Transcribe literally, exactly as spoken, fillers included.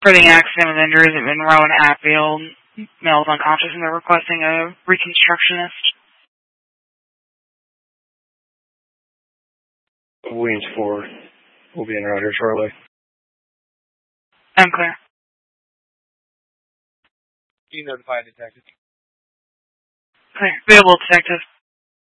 For the accident with injuries at Monroe and Hatfield, male is unconscious and they're requesting a reconstructionist. Williams four will be in route here shortly. I'm clear. You notify detective. Clear. Available detective.